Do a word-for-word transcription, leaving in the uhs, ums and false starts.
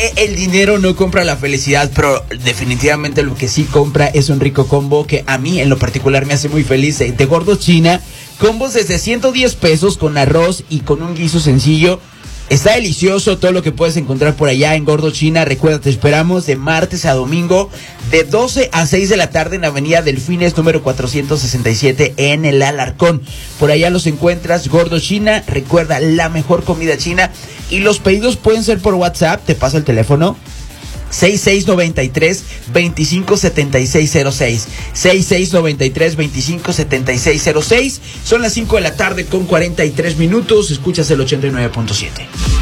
El dinero no compra la felicidad, pero definitivamente lo que sí compra es un rico combo que a mí en lo particular me hace muy feliz. De Gordo China, combos desde ciento diez pesos con arroz y con un guiso sencillo. Está delicioso todo lo que puedes encontrar por allá en Gordo China. Recuerda, te esperamos de martes a domingo de doce a seis de la tarde en Avenida Delfines número cuatrocientos sesenta y siete en el Alarcón. Por allá los encuentras, Gordo China. Recuerda, la mejor comida china. Y los pedidos pueden ser por WhatsApp. Te paso el teléfono. seis seis nueve tres, dos cinco siete seis cero seis. seis seis nueve tres, dos cinco siete seis cero seis. Son las cinco de la tarde con cuarenta y tres minutos. Escuchas el ochenta y nueve punto siete.